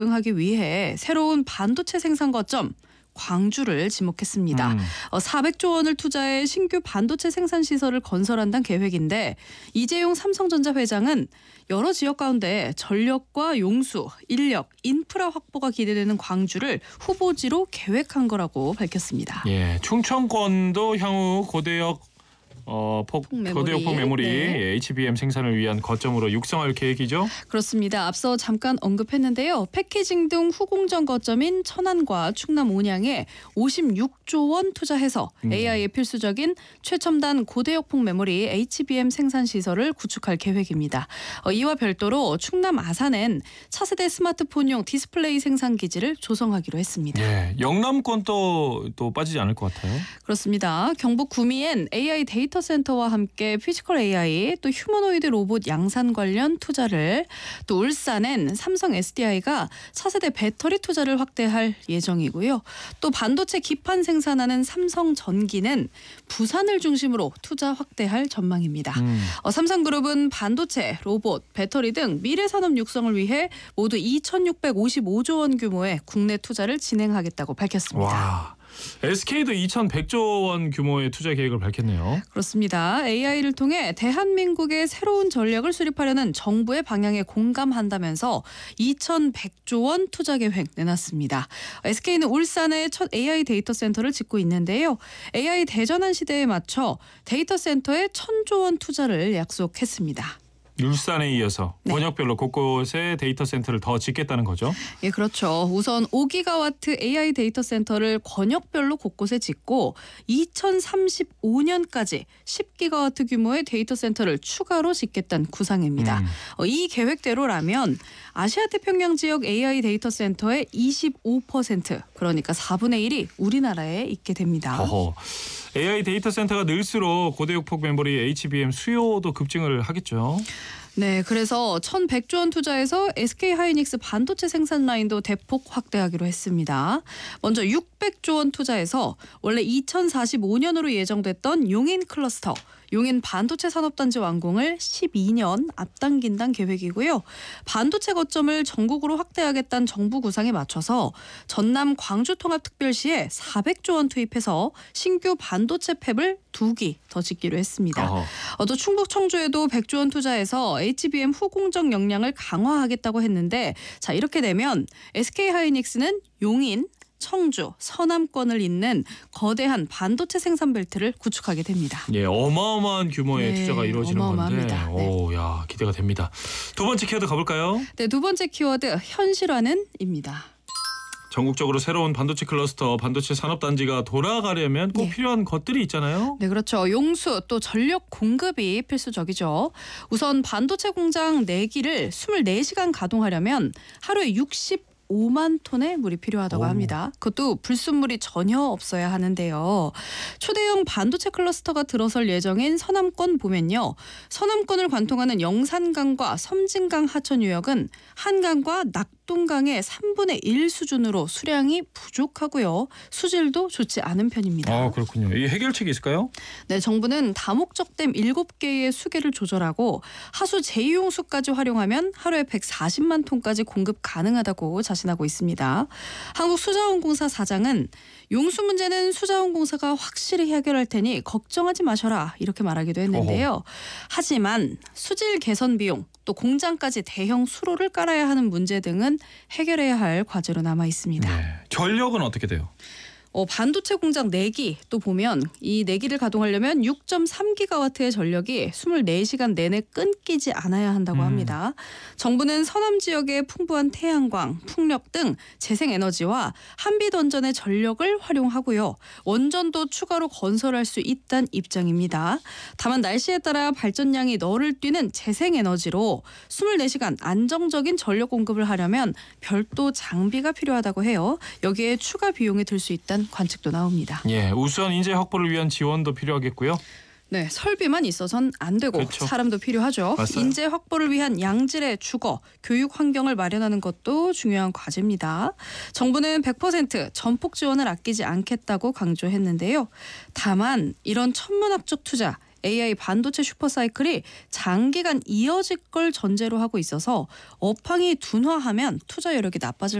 응하기 위해 새로운 반도체 생산 거점 광주를 지목했습니다. 400조 원을 투자해 신규 반도체 생산 시설을 건설한다는 계획인데 이재용 삼성전자 회장은 여러 지역 가운데 전력과 용수, 인력, 인프라 확보가 기대되는 광주를 후보지로 계획한 거라고 밝혔습니다. 예, 충청권도 향후 고대역 고대역폭 메모리 네. HBM 생산을 위한 거점으로 육성할 계획이죠? 그렇습니다. 앞서 잠깐 언급했는데요. 패키징 등 후공정 거점인 천안과 충남 온양에 56조 원 투자해서 AI에 필수적인 최첨단 고대역폭 메모리 HBM 생산 시설을 구축할 계획입니다. 이와 별도로 충남 아산엔 차세대 스마트폰용 디스플레이 생산 기지를 조성하기로 했습니다. 예, 영남권도 또 빠지지 않을 것 같아요. 그렇습니다. 경북 구미엔 AI 데이터 센터와 함께 피지컬 AI 또 휴머노이드 로봇 양산 관련 투자를, 또 울산엔 삼성 SDI가 차세대 배터리 투자를 확대할 예정이고요. 또 반도체 기판 생산하는 삼성전기는 부산을 중심으로 투자 확대할 전망입니다. 삼성그룹은 반도체, 로봇, 배터리 등 미래 산업 육성을 위해 모두 2,655조 원 규모의 국내 투자를 진행하겠다고 밝혔습니다. 와. SK도 2,100조 원 규모의 투자 계획을 밝혔네요. 그렇습니다. AI를 통해 대한민국의 새로운 전략을 수립하려는 정부의 방향에 공감한다면서 2,100조 원 투자 계획 내놨습니다. SK는 울산에 첫 AI 데이터 센터를 짓고 있는데요. AI 대전환 시대에 맞춰 데이터 센터에 1,000조 원 투자를 약속했습니다. 울산에 이어서 네. 권역별로 곳곳에 데이터 센터를 더 짓겠다는 거죠? 예, 그렇죠. 우선 5기가와트 AI 데이터 센터를 권역별로 곳곳에 짓고 2035년까지 10기가와트 규모의 데이터 센터를 추가로 짓겠다는 구상입니다. 이 계획대로라면 아시아태평양 지역 AI 데이터 센터의 25%, 그러니까 4분의 1이 우리나라에 있게 됩니다. 허허. AI 데이터 센터가 늘수록 고대역폭 메모리 HBM 수요도 급증을 하겠죠. 네, 그래서 1,100조 원 투자해서 SK하이닉스 반도체 생산 라인도 대폭 확대하기로 했습니다. 먼저 600조 원 투자해서 원래 2045년으로 예정됐던 용인 클러스터, 용인 반도체 산업단지 완공을 12년 앞당긴다는 계획이고요. 반도체 거점을 전국으로 확대하겠다는 정부 구상에 맞춰서 전남 광주통합특별시에 400조 원 투입해서 신규 반도체 팹을 2기 더 짓기로 했습니다. 또 충북 청주에도 100조 원 투자해서 HBM 후공정 역량을 강화하겠다고 했는데, 자, 이렇게 되면 SK하이닉스는 용인, 청주, 서남권을 잇는 거대한 반도체 생산 벨트를 구축하게 됩니다. 예, 어마어마한 규모의 투자가 이루어지는 어마어마합니다. 건데, 오, 야, 기대가 됩니다. 두 번째 키워드 가볼까요? 네, 두 번째 키워드 현실화는입니다. 전국적으로 새로운 반도체 클러스터, 반도체 산업단지가 돌아가려면 꼭 필요한 것들이 있잖아요. 네, 그렇죠. 용수 또 전력 공급이 필수적이죠. 우선 반도체 공장 4기를 24시간 가동하려면 하루에 65만 톤의 물이 필요하다고 합니다. 그것도 불순물이 전혀 없어야 하는데요. 초대형 반도체 클러스터가 들어설 예정인 서남권 보면요. 서남권을 관통하는 영산강과 섬진강 하천 유역은 한강과 낙동강의 3분의 1 수준으로 수량이 부족하고요. 수질도 좋지 않은 편입니다. 아, 그렇군요. 이 해결책이 있을까요? 네, 정부는 다목적 댐 7개의 수계를 조절하고 하수 제2용수까지 활용하면 하루에 140만 톤까지 공급 가능하다고 자신하고 있습니다. 한국수자원공사 사장은 용수 문제는 수자원공사가 확실히 해결할 테니 걱정하지 마셔라, 이렇게 말하기도 했는데요. 하지만 수질 개선 비용, 또 공장까지 대형 수로를 깔아야 하는 문제 등은 해결해야 할 과제로 남아 있습니다. 네. 전력은 어떻게 돼요? 반도체 공장 4기 또 보면 이 4기를 가동하려면 6.3기가와트의 전력이 24시간 내내 끊기지 않아야 한다고 합니다. 정부는 서남 지역의 풍부한 태양광, 풍력 등 재생에너지와 한빛원전의 전력을 활용하고요. 원전도 추가로 건설할 수 있다는 입장입니다. 다만 날씨에 따라 발전량이 너를 뛰는 재생에너지로 24시간 안정적인 전력 공급을 하려면 별도 장비가 필요하다고 해요. 여기에 추가 비용이 들 수 있다는 관측도 나옵니다. 예, 우수한 인재 확보를 위한 지원도 필요하겠고요. 네, 설비만 있어선 안 되고 그렇죠. 사람도 필요하죠. 맞아요. 인재 확보를 위한 양질의 주거, 교육 환경을 마련하는 것도 중요한 과제입니다. 정부는 100% 전폭 지원을 아끼지 않겠다고 강조했는데요. 다만 이런 천문학적 투자, AI 반도체 슈퍼사이클이 장기간 이어질 걸 전제로 하고 있어서 업황이 둔화하면 투자 여력이 나빠질